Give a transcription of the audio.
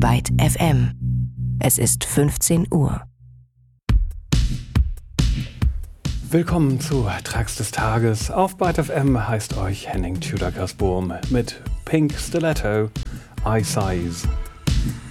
Byte FM. Es ist 15 Uhr. Willkommen zu Tracks des Tages. Auf Byte FM heißt euch Henning Tudor-Kasbohm mit Pink Stiletto, Eye Size.